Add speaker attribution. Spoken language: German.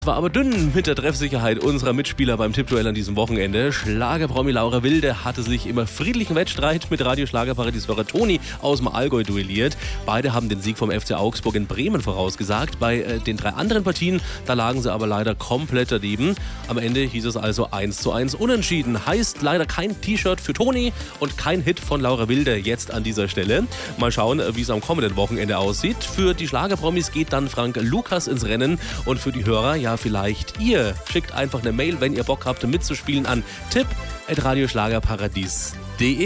Speaker 1: War aber dünn mit der Treffsicherheit unserer Mitspieler beim Tippduell an diesem Wochenende. Schlagerpromi Laura Wilde hatte sich im friedlichen Wettstreit mit Radio-Schlagerparadies-Hörer Toni aus dem Allgäu duelliert. Beide haben den Sieg vom FC Augsburg in Bremen vorausgesagt. Bei den 3 anderen Partien, da lagen sie aber leider komplett daneben. Am Ende hieß es also 1:1 unentschieden. Heißt leider kein T-Shirt für Toni und kein Hit von Laura Wilde jetzt an dieser Stelle. Mal schauen, wie es am kommenden Wochenende aussieht. Für die Schlagerpromis geht dann Frank Lukas ins Rennen und für die Hörer, ja, vielleicht ihr. Schickt einfach eine Mail, wenn ihr Bock habt mitzuspielen, an tipp@radioschlagerparadies.de.